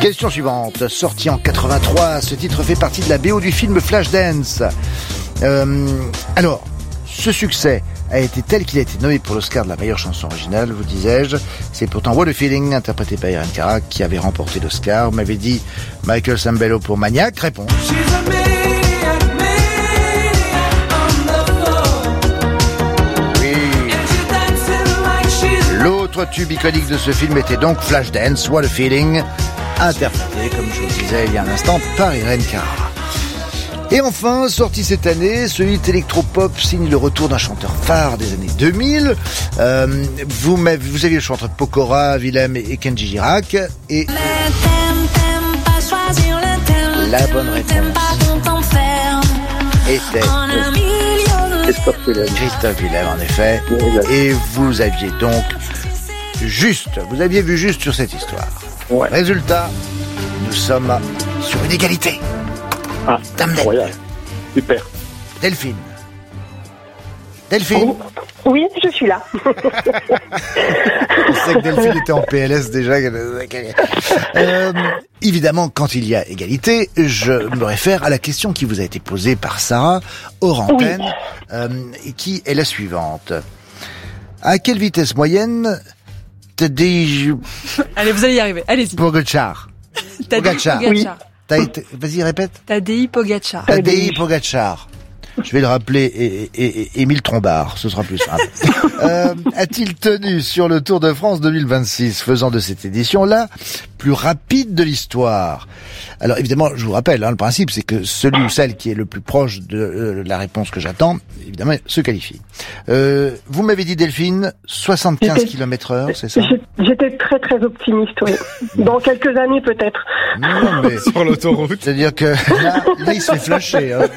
Question suivante. Sorti en 83, ce titre fait partie de la BO du film Flashdance. Alors, ce succès a été tel qu'il a été nommé pour l'Oscar de la meilleure chanson originale, vous disais-je. C'est pourtant What a Feeling, interprété par Irene Cara, qui avait remporté l'Oscar. Vous m'avez dit Michael Sambello pour Maniac. Réponse. L'autre tube iconique de ce film était donc Flashdance, What a Feeling, interprété, comme je vous le disais il y a un instant, par Irene Cara. Et enfin, sorti cette année, ce hit électropop signe le retour d'un chanteur phare des années 2000. Vous aviez le chanteur Pokora, Willem et Kenji Girac. Et la bonne réponse était Christophe Willem, en effet. Et vous aviez donc vous aviez vu juste sur cette histoire. Ouais. Résultat, nous sommes sur une égalité. Ah, incroyable. Super. Delphine. Oh, oui, je suis là. Je sais que Delphine était en PLS déjà. Évidemment, quand il y a égalité, je me réfère à la question qui vous a été posée par Sarah hors antenne, et qui est la suivante. À quelle vitesse moyenne Tadej... Allez, vous allez y arriver. Allez-y. Pogačar. Oui. Vas-y, répète. Tadej Pogačar. Tadej Pogačar. Je vais le rappeler, et Émile Trombard, ce sera plus simple. A-t-il tenu sur le Tour de France 2026, faisant de cette édition-là plus rapide de l'histoire? Alors évidemment, je vous rappelle, le principe, c'est que celui ou celle qui est le plus proche de la réponse que j'attends, évidemment, se qualifie. Vous m'avez dit, Delphine, 75 km/h, c'est ça? J'étais très très optimiste, oui. Dans quelques années peut-être. Non, mais sur l'autoroute. C'est-à-dire que là il se fait flasher. Hein,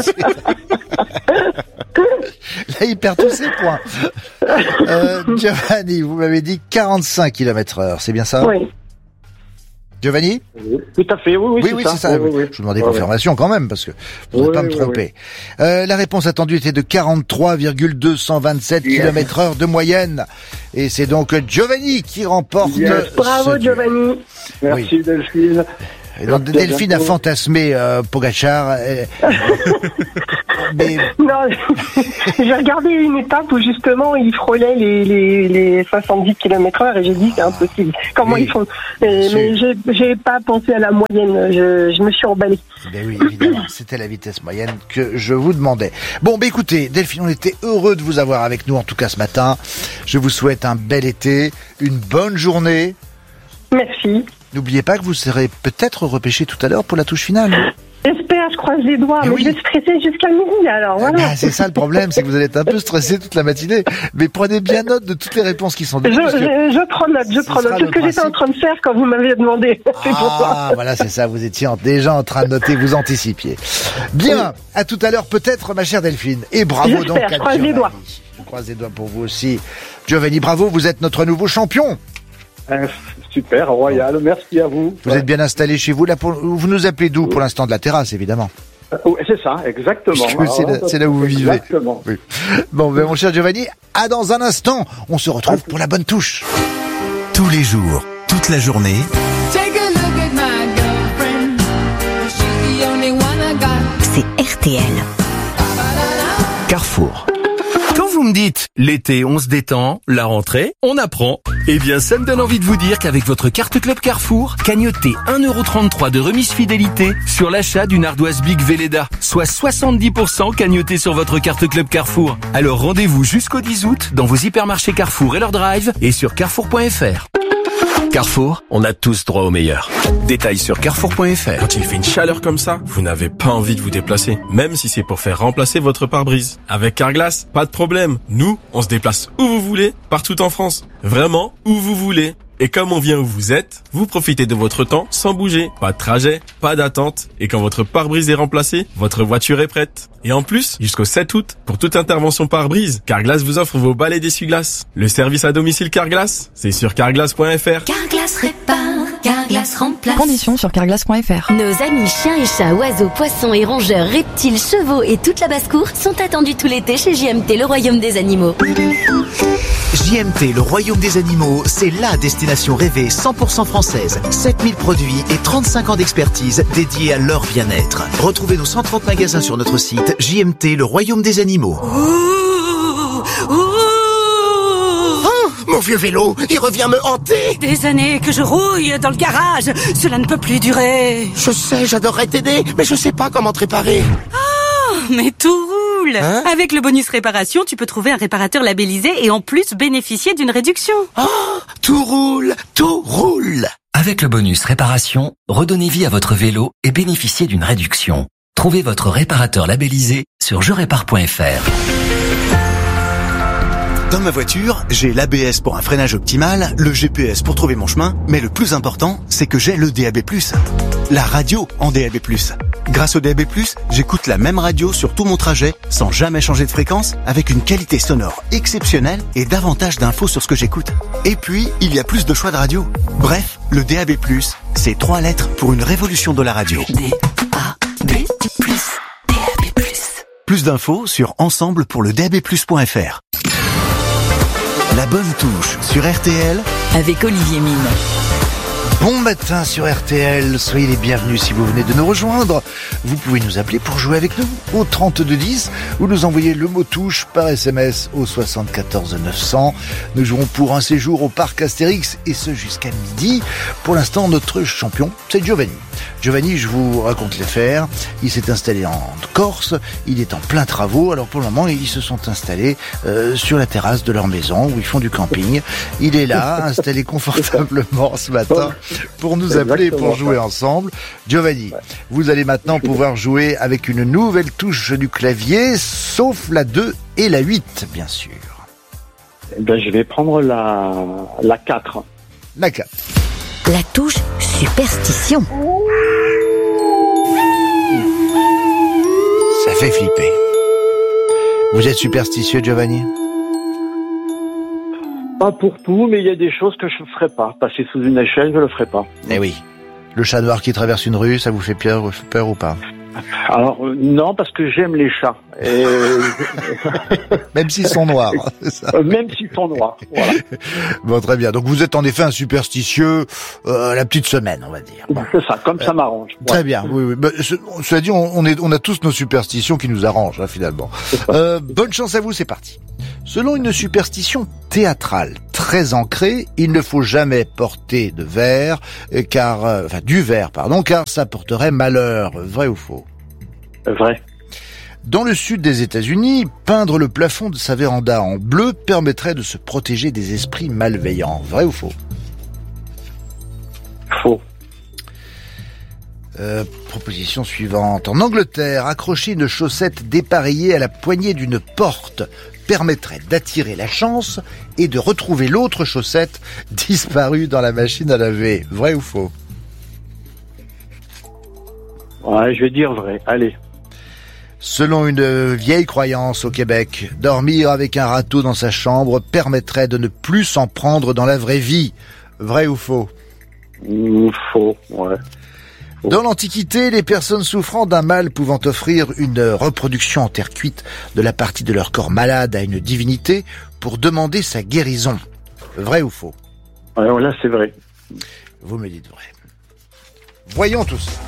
là, il perd tous ses points. Giovanni, vous m'avez dit 45 km/h, c'est bien ça? Oui. Giovanni? Tout à fait, oui, c'est ça. Oui. Je vous demandais confirmation quand même, parce que vous ne pas me tromper. La réponse attendue était de 43,227 km/h de moyenne. Et c'est donc Giovanni qui remporte. Bravo, Giovanni. Merci, Delphine. Et donc, Delphine a fantasmé Pogačar. Mais... Non, j'ai regardé une étape où justement il frôlait les 70 km/h et j'ai dit c'est impossible. Comment ils font? Mais j'ai pas pensé à la moyenne. Je me suis emballé. Ben oui, évidemment, c'était la vitesse moyenne que je vous demandais. Bon, écoutez, Delphine, on était heureux de vous avoir avec nous en tout cas ce matin. Je vous souhaite un bel été, une bonne journée. Merci. N'oubliez pas que vous serez peut-être repêché tout à l'heure pour la touche finale. J'espère, je croise les doigts, mais je vais stresser jusqu'à midi, alors voilà. C'est ça le problème, c'est que vous allez être un peu stressé toute la matinée. Mais prenez bien note de toutes les réponses qui sont données. Je prends note. C'est ce que j'étais en train de faire quand vous m'aviez demandé. C'est pour ça. Voilà, c'est ça, vous étiez déjà en train de noter, vous anticipiez. Bien, à tout à l'heure peut-être, ma chère Delphine. Et bravo donc à croise les doigts. Je croise les doigts pour vous aussi. Giovanni, bravo, vous êtes notre nouveau champion. Super, royal, merci à vous. Vous êtes bien installé chez vous, là, vous nous appelez d'où pour l'instant? De la terrasse, évidemment. C'est ça, exactement. C'est là où vous vivez. Exactement. Oui. Bon, mon cher Giovanni, à dans un instant, on se retrouve pour la bonne touche. Tous les jours, toute la journée. C'est RTL. Carrefour. Quand vous me dites, l'été, on se détend, la rentrée, on apprend. Eh bien, ça me donne envie de vous dire qu'avec votre carte Club Carrefour, cagnotez 1,33€ de remise fidélité sur l'achat d'une ardoise Big Velleda, soit 70% cagnoté sur votre carte Club Carrefour. Alors rendez-vous jusqu'au 10 août dans vos hypermarchés Carrefour et leur drive et sur carrefour.fr. Carrefour, on a tous droit au meilleur. Détails sur carrefour.fr. Quand il fait une chaleur comme ça, vous n'avez pas envie de vous déplacer, même si c'est pour faire remplacer votre pare-brise. Avec Carglass, pas de problème. Nous, on se déplace où vous voulez, partout en France. Vraiment, où vous voulez. Et comme on vient où vous êtes, vous profitez de votre temps sans bouger. Pas de trajet, pas d'attente. Et quand votre pare-brise est remplacé, votre voiture est prête. Et en plus, jusqu'au 7 août, pour toute intervention pare-brise, Carglass vous offre vos balais d'essuie-glace. Le service à domicile Carglass, c'est sur carglass.fr. Carglass répare. Carglass remplace. Conditions sur carglass.fr. Nos amis chiens et chats, oiseaux, poissons et rongeurs, reptiles, chevaux et toute la basse-cour sont attendus tout l'été chez JMT, le royaume des animaux. JMT, le royaume des animaux, c'est la destination rêvée 100% française. 7000 produits et 35 ans d'expertise dédiés à leur bien-être. Retrouvez nos 130 magasins sur notre site JMT, le royaume des animaux. Mon vieux vélo, il revient me hanter. Des années que je rouille dans le garage, cela ne peut plus durer. Je sais, j'adorerais t'aider, mais je sais pas comment te réparer. Oh, mais tout roule. Avec le bonus réparation, tu peux trouver un réparateur labellisé et en plus bénéficier d'une réduction. Oh, tout roule, tout roule. Avec le bonus réparation, redonnez vie à votre vélo et bénéficiez d'une réduction. Trouvez votre réparateur labellisé sur jerépare.fr. Dans ma voiture, j'ai l'ABS pour un freinage optimal, le GPS pour trouver mon chemin, mais le plus important, c'est que j'ai le DAB+, la radio en DAB+. Grâce au DAB+, j'écoute la même radio sur tout mon trajet, sans jamais changer de fréquence, avec une qualité sonore exceptionnelle et davantage d'infos sur ce que j'écoute. Et puis, il y a plus de choix de radio. Bref, le DAB+, c'est 3 lettres pour une révolution de la radio. DAB+. Plus d'infos sur ensemble-pour-le-DAB+.fr. La bonne touche sur RTL Avec Olivier Mine. Bon matin sur RTL, soyez les bienvenus si vous venez de nous rejoindre. Vous pouvez nous appeler pour jouer avec nous au 3210 ou nous envoyer le mot touche par SMS au 74 900. Nous jouerons pour un séjour au parc Astérix et ce jusqu'à midi. Pour l'instant, notre champion, c'est Giovanni. Giovanni, je vous raconte les faits. Il s'est installé en Corse, il est en plein travaux. Alors pour le moment, ils se sont installés sur la terrasse de leur maison où ils font du camping. Il est là, installé confortablement ce matin pour nous appeler, pour jouer ensemble. Giovanni, vous allez maintenant pouvoir jouer avec une nouvelle touche du clavier, sauf la 2 et la 8, bien sûr. Eh ben, je vais prendre la 4. La 4. La touche superstition. Ça fait flipper. Vous êtes superstitieux, Giovanni ? Pas pour tout, mais il y a des choses que je ne ferai pas. Passer sous une échelle, je ne le ferai pas. Eh oui. Le chat noir qui traverse une rue, ça vous fait peur ou pas ? Alors, non, parce que j'aime les chats. Et... Même s'ils sont noirs. C'est ça. Même s'ils sont noirs, voilà. Bon, très bien. Donc vous êtes en effet un superstitieux la petite semaine, on va dire. Bon. C'est ça, comme ça m'arrange. Ouais. Très bien, oui. Bah, cela dit, on a tous nos superstitions qui nous arrangent, finalement. Bonne chance à vous, c'est parti. Selon une superstition théâtrale très ancrée, il ne faut jamais porter de verre, car ça porterait malheur. Vrai ou faux ? Vrai. Dans le sud des États-Unis, peindre le plafond de sa véranda en bleu permettrait de se protéger des esprits malveillants. Vrai ou faux ? Faux. Proposition suivante. En Angleterre, accrocher une chaussette dépareillée à la poignée d'une porte permettrait d'attirer la chance et de retrouver l'autre chaussette disparue dans la machine à laver. Vrai ou faux ? Ouais, je vais dire vrai. Allez. Selon une vieille croyance au Québec, dormir avec un râteau dans sa chambre permettrait de ne plus s'en prendre dans la vraie vie. Vrai ou faux ? Faux, ouais. Faux. Dans l'Antiquité, les personnes souffrant d'un mal pouvant offrir une reproduction en terre cuite de la partie de leur corps malade à une divinité pour demander sa guérison. Vrai ou faux ? Alors là, c'est vrai. Vous me dites vrai. Voyons tout ça.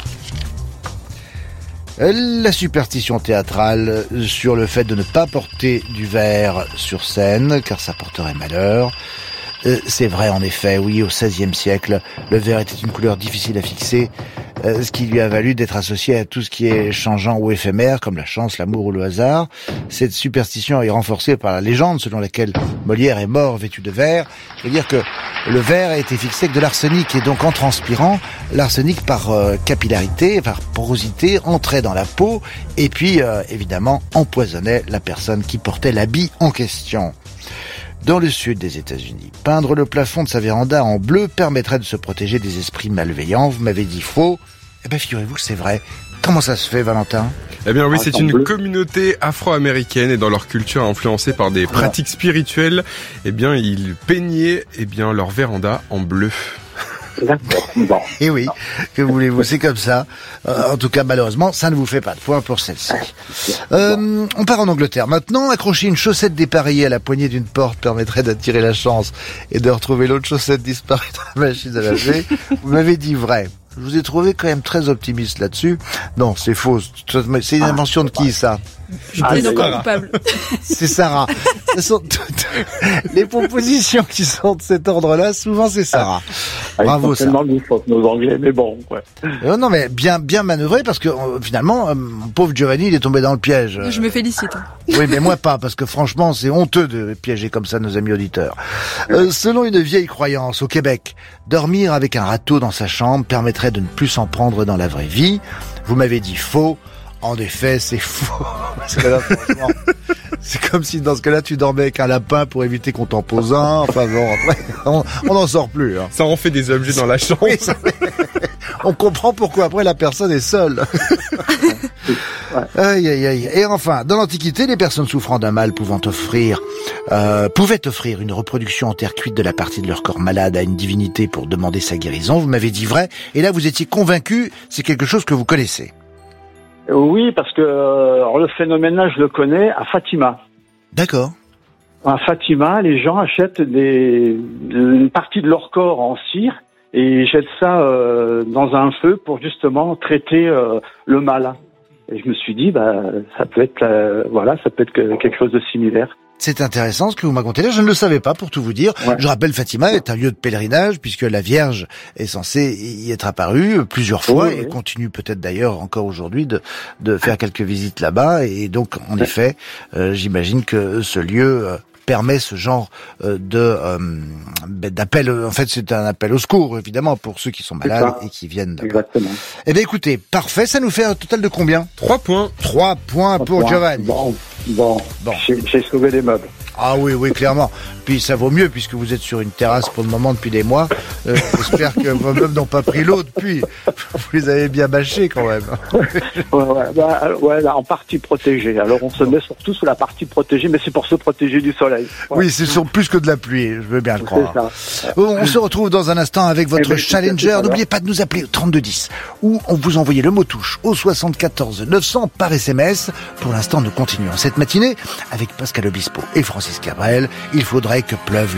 La superstition théâtrale sur le fait de ne pas porter du verre sur scène, car ça porterait malheur. C'est vrai en effet, oui, au XVIe siècle, le verre était une couleur difficile à fixer, ce qui lui a valu d'être associé à tout ce qui est changeant ou éphémère, comme la chance, l'amour ou le hasard. Cette superstition est renforcée par la légende selon laquelle Molière est mort vêtu de verre. Je veux dire que le verre a été fixé avec de l'arsenic, et donc en transpirant, l'arsenic par capillarité, par porosité, entrait dans la peau, et puis évidemment empoisonnait la personne qui portait l'habit en question. Dans le sud des États-Unis, peindre le plafond de sa véranda en bleu permettrait de se protéger des esprits malveillants. Vous m'avez dit faux. Eh bien, figurez-vous que c'est vrai. Comment ça se fait, Valentin ? Eh bien oui, c'est une communauté afro-américaine et dans leur culture influencée par des pratiques spirituelles, eh bien ils peignaient leur véranda en bleu. D'accord. Bon. Et oui, que voulez-vous, c'est comme ça. En tout cas, malheureusement, ça ne vous fait pas de point pour celle-ci. On part en Angleterre. Maintenant, accrocher une chaussette dépareillée à la poignée d'une porte permettrait d'attirer la chance et de retrouver l'autre chaussette disparue dans la machine à laver. Vous m'avez dit vrai. Je vous ai trouvé quand même très optimiste là-dessus. Non, c'est faux. C'est une invention de qui, ça? Je plaide encore coupable. C'est Sarah. Ce sont les propositions qui sont de cet ordre-là, souvent c'est Sarah. Bravo, Sarah. Nos Anglais, mais bon, ouais. Non, mais bien manœuvré, parce que finalement, mon pauvre Giovanni, il est tombé dans le piège. Je me félicite. Oui, mais moi pas, parce que franchement, c'est honteux de piéger comme ça nos amis auditeurs. Selon une vieille croyance au Québec, dormir avec un râteau dans sa chambre permettrait de ne plus s'en prendre dans la vraie vie. Vous m'avez dit faux. En effet, c'est faux. Parce que là, franchement, c'est comme si dans ce cas-là, tu dormais avec un lapin pour éviter qu'on t'en pose un. Enfin bon, après, on n'en sort plus. Hein. Ça en fait des objets dans la chambre. Oui, on comprend pourquoi après la personne est seule. Aïe, aïe, aïe. Et enfin, dans l'Antiquité, les personnes souffrant d'un mal pouvaient offrir une reproduction en terre cuite de la partie de leur corps malade à une divinité pour demander sa guérison. Vous m'avez dit vrai. Et là, vous étiez convaincu, c'est quelque chose que vous connaissez. Oui, parce que alors le phénomène-là, je le connais à Fatima. D'accord. À Fatima, les gens achètent une partie de leur corps en cire et jettent ça dans un feu pour justement traiter le mal. Et je me suis dit, ça peut être, ça peut être quelque chose de similaire. C'est intéressant ce que vous me racontez là, je ne le savais pas pour tout vous dire. Ouais. Je rappelle, Fatima est un lieu de pèlerinage puisque la Vierge est censée y être apparue plusieurs fois et continue peut-être d'ailleurs encore aujourd'hui de faire quelques visites là-bas. Et donc, en effet, j'imagine que ce lieu permet ce genre d'appel. En fait, c'est un appel au secours, évidemment, pour ceux qui sont malades et qui viennent là-bas. Exactement. Eh bien, écoutez, parfait. Ça nous fait un total de combien? 3 points. 3 points pour Giovanni. Bon. J'ai sauvé les meubles. Ah oui, clairement. Puis ça vaut mieux puisque vous êtes sur une terrasse pour le moment depuis des mois. J'espère que vos meubles n'ont pas pris l'eau depuis. Vous les avez bien bâchés quand même. Là, en partie protégée. Alors on se met surtout sur la partie protégée, mais c'est pour se protéger du soleil. Ouais. Oui, c'est plus que de la pluie, je veux bien le croire. Ça. Bon, on se retrouve dans un instant avec votre challenger. N'oubliez pas de nous appeler au 3210 ou on vous envoyez le mot touche au 74 900 par SMS. Pour l'instant, nous continuons cette matinée avec Pascal Obispo et Francis Cabrel. Il faudrait que pleuve